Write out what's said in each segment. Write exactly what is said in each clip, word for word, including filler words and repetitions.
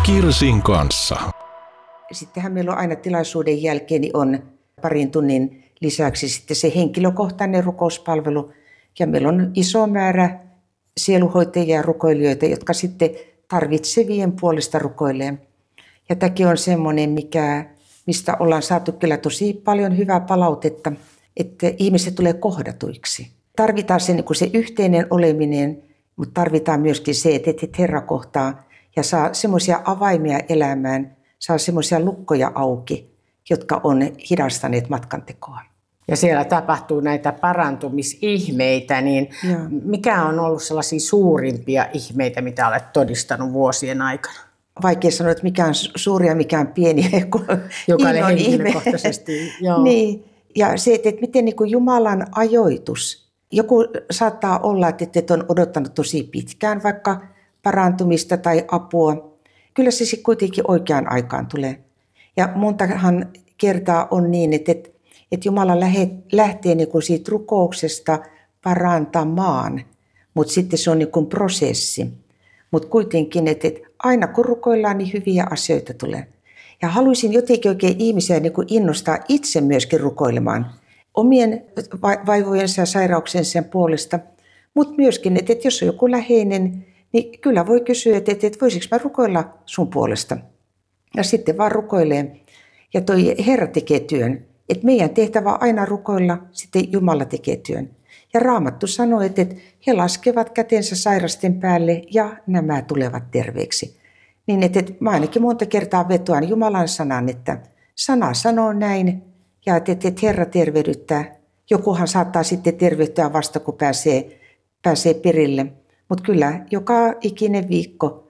Kirsin kanssa. Sittenhän meillä on aina tilaisuuden jälkeen niin on parin tunnin lisäksi sitten se henkilökohtainen rukouspalvelu. Ja meillä on iso määrä sieluhoitajia ja rukoilijoita, jotka sitten tarvitsevien puolesta rukoilee. Ja tämäkin on semmoinen, mikä, mistä ollaan saatu kyllä tosi paljon hyvää palautetta, että ihmiset tulee kohdatuiksi. Tarvitaan se, niin kuin se yhteinen oleminen, mutta tarvitaan myöskin se, että Herra kohtaa ja saa semmoisia avaimia elämään, saa semmoisia lukkoja auki, jotka on hidastaneet matkantekoa. Ja siellä tapahtuu näitä parantumisihmeitä, niin Joo. mikä on ollut sellaisia suurimpia ihmeitä, mitä olet todistanut vuosien aikana? Vaikea sanoa, että mikä on suuri ja mikä on pieni. Jokainen henkilökohtaisesti. Joo. Niin. Ja se, että miten niin kuin Jumalan ajoitus. Joku saattaa olla, että on odottanut tosi pitkään vaikka parantumista tai apua. Kyllä se sitten kuitenkin oikeaan aikaan tulee. Ja montahan kertaa on niin, että, että Jumala lähtee niin kuin siitä rukouksesta parantamaan, mutta sitten se on niin kuin prosessi. Mutta kuitenkin, että, että aina kun rukoillaan, niin hyviä asioita tulee. Ja haluaisin jotenkin oikein ihmisiä niin kuin innostaa itse myöskin rukoilemaan omien vaivojensa ja sairauksensa puolesta, mutta myöskin, että, että jos on joku läheinen, niin kyllä voi kysyä, että, että, että voisiko mä rukoilla sun puolesta. Ja sitten vaan rukoilee. Ja toi Herra tekee työn. Että meidän tehtävä on aina rukoilla, sitten Jumala tekee työn. Ja Raamattu sanoo, että he laskevat kätensä sairasten päälle ja nämä tulevat terveeksi. Niin että, että mä ainakin monta kertaa vetoan Jumalan sanan, että sana sanoo näin ja että, että Herra tervehdyttää. Jokuhan saattaa sitten tervehtyä vasta, kun pääsee, pääsee perille. Mutta kyllä joka ikinen viikko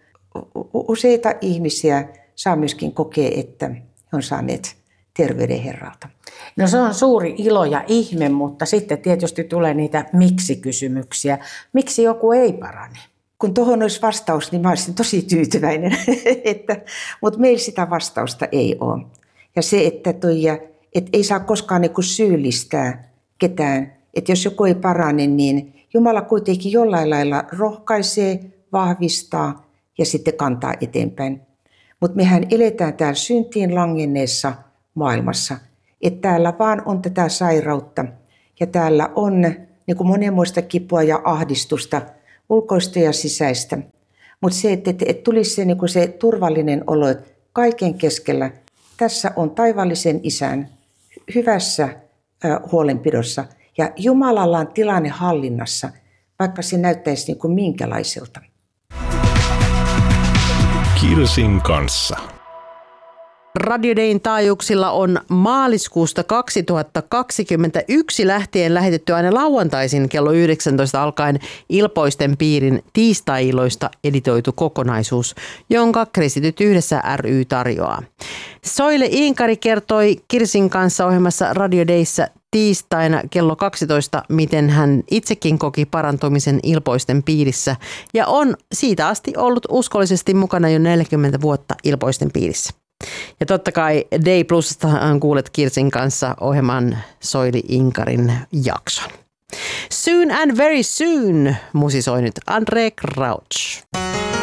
useita ihmisiä saa myöskin kokea, että he on saaneet terveyden Herralta. No se on suuri ilo ja ihme, mutta sitten tietysti tulee niitä miksi-kysymyksiä. Miksi joku ei parane? Kun tuohon olisi vastaus, niin mä olisin tosi tyytyväinen, että, mutta meillä sitä vastausta ei ole. Ja se, että, toi, että ei saa koskaan niin kuin syyllistää ketään, että jos joku ei parane, niin Jumala kuitenkin jollain lailla rohkaisee, vahvistaa ja sitten kantaa eteenpäin. Mutta mehän eletään täällä syntiin langenneessa maailmassa, että täällä vaan on tätä sairautta ja täällä on niin kuin monenmoista kipua ja ahdistusta, ulkoista ja sisäistä. Mutta se, että, että, että tulisi se, niin kuin se turvallinen olo, että kaiken keskellä tässä on taivaallisen Isän hyvässä äh, huolenpidossa ja Jumalalla on tilanne hallinnassa, vaikka se näyttäisi niin kuin minkälaiselta. Kirsin kanssa. Radio Dayn taajuuksilla on maaliskuusta kaksituhattakaksikymmentäyksi lähtien lähetetty aina lauantaisin kello yhdeksäntoista alkaen Ilpoisten piirin tiistai-iloista editoitu kokonaisuus, jonka Kristityt yhdessä ry tarjoaa. Soile Iinkari kertoi Kirsin kanssa ohjelmassa Radio Dayssä tiistaina kello kaksitoista, miten hän itsekin koki parantumisen Ilpoisten piirissä ja on siitä asti ollut uskollisesti mukana jo neljäkymmentä vuotta Ilpoisten piirissä. Ja totta kai Day Plusastahan kuulet Kirsin kanssa ohjelman Soili Iinkarin jakson. Soon and very soon musisoi nyt Andre Crouch.